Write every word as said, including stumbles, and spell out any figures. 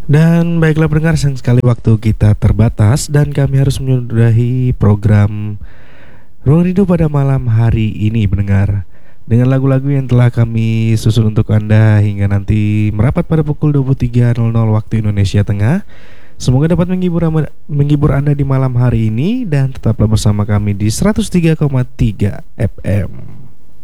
Dan baiklah pendengar, sayang sekali waktu kita terbatas dan kami harus menyudahi program Ruang Rindu pada malam hari ini pendengar. Dengan lagu-lagu yang telah kami susun untuk Anda hingga nanti merapat pada pukul dua puluh tiga nol nol waktu Indonesia Tengah. Semoga dapat menghibur, menghibur Anda di malam hari ini dan tetaplah bersama kami di seratus tiga koma tiga F M.